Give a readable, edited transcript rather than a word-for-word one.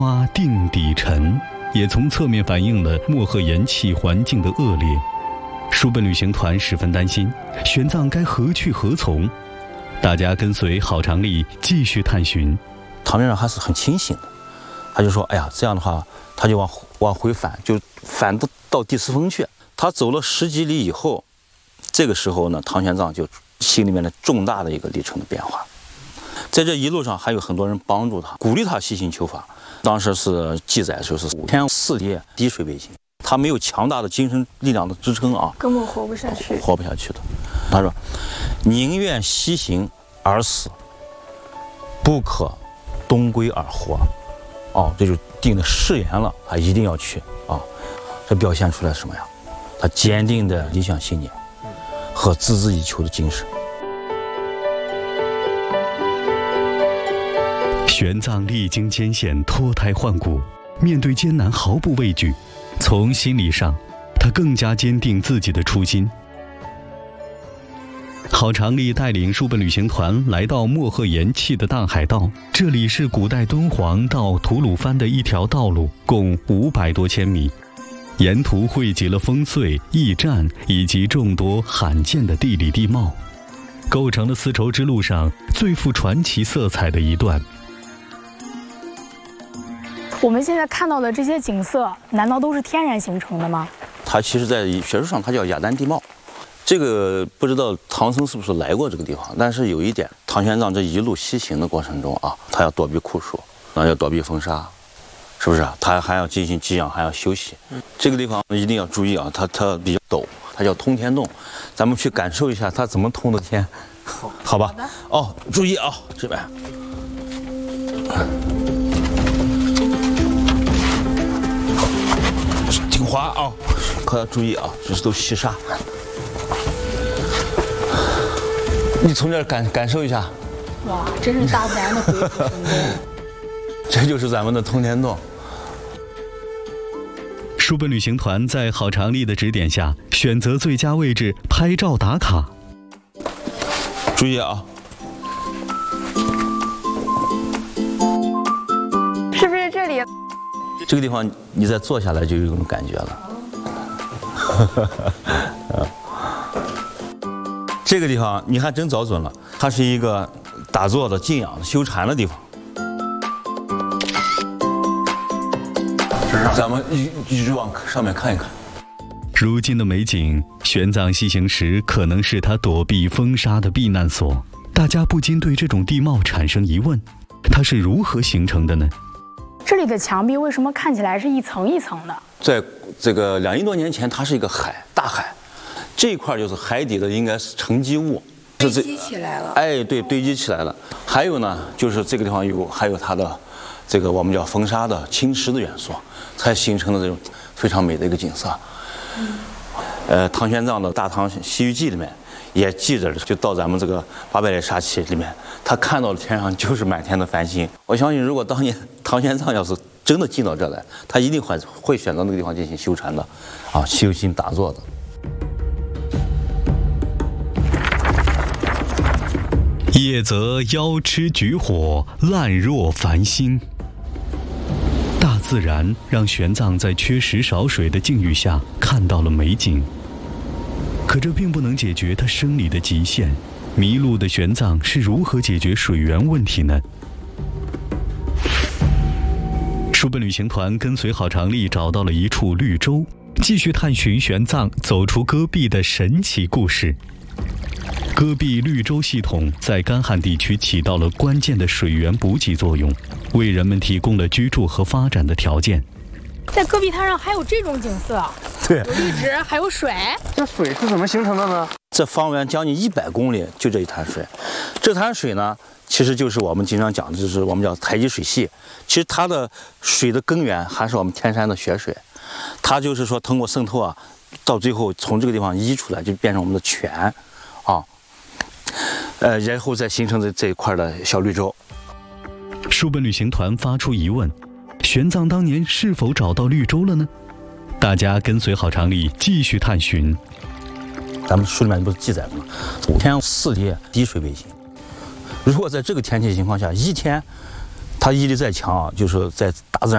洼定底沉，也从侧面反映了漠河盐气环境的恶劣。书本旅行团十分担心，玄奘该何去何从？大家跟随郝长丽继续探寻。 唐先生还是很清醒的，他就说：“哎呀，这样的话，他就往回返，就返到第四峰去。”他走了10几里以后，这个时候呢，唐玄奘就心里面的重大的一个里程的变化。在这一路上，还有很多人帮助他，鼓励他细心求法。当时是记载就是5天4夜滴水未进，他没有强大的精神力量的支撑啊， 根本活不下去， 活不下去的。他说：“宁愿西行而死，不可东归而活。”哦，这就定的誓言了，他一定要去啊！这表现出来什么呀？他坚定的理想信念和孜孜以求的精神。 玄奘历经艰险，脱胎换骨，面对艰难毫不畏惧。从心理上，他更加坚定自己的初心。郝长丽带领书本旅行团来到漠河盐气的大海道，这里是古代敦煌到吐鲁番的一条道路，共500多千米，沿途汇集了烽燧、驿站以及众多罕见的地理地貌，构成了丝绸之路上最富传奇色彩的一段。 我们现在看到的这些景色，难道都是天然形成的吗？ 它其实在学术上它叫雅丹地貌。这个不知道唐僧是不是来过这个地方，但是有一点，唐玄奘这一路西行的过程中啊，他要躲避酷暑，要躲避风沙，是不是啊？他还要进行给养，还要休息。这个地方一定要注意啊，它比较陡，它叫通天洞，咱们去感受一下它怎么通的天，好吧？哦，注意啊，这边。挺滑啊，可要注意啊，这是都细沙。你从这儿感受一下， 哇，真是大自然的鬼斧神工。 这就是咱们的通天洞。 书本旅行团在郝长丽的指点下，选择最佳位置拍照打卡。 注意啊， 是不是这里？ 这个地方你再坐下来就有一种感觉了。这个地方你还真找准了，它是一个打坐的、静养的、修禅的地方。咱们一直往上面看一看。 如今的美景，玄奘西行时可能是他躲避风沙的避难所。大家不禁对这种地貌产生疑问：它是如何形成的呢？ 这里的墙壁为什么看起来是一层一层的？ 在这个2亿多年前，它是一个大海。这一块就是海底的，应该是沉积物， 堆积起来了。 哎，对，堆积起来了。还有呢，就是这个地方还有它的这个我们叫风沙的侵蚀的元素，才形成了这种非常美的一个景色。唐玄奘的《大唐西域记》里面也记着，就到咱们这个800列沙气里面，他看到的天上就是满天的繁星。我相信，如果当年唐玄奘要是真的进到这来，他一定会选择那个地方进行修禅的，啊，修心打坐的。 夜则妖痴举火，烂若繁星。大自然让玄奘在缺食少水的境遇下看到了美景，可这并不能解决他生理的极限。迷路的玄奘是如何解决水源问题呢？书本旅行团跟随郝长丽找到了一处绿洲，继续探寻玄奘走出戈壁的神奇故事。戈壁绿洲系统在干旱地区起到了关键的水源补给作用，为人们提供了居住和发展的条件。 在戈壁滩上还有这种景色， 对， 有绿植，还有水。 这水是怎么形成的呢？ 这方圆将近100公里就这一滩水，这滩水呢，其实就是我们经常讲的，就是我们叫太极水系。其实它的水的根源还是我们天山的雪水，它就是说通过渗透啊，到最后从这个地方溢出来，就变成我们的泉，啊。然后再形成这一块的小绿洲。 书本旅行团发出疑问：玄奘当年是否找到绿洲了呢？大家跟随郝长丽继续探寻。 咱们书里面不是记载了吗？5天4夜滴水未进。如果在这个天气情况下，一天它毅力再强啊，就是在大自然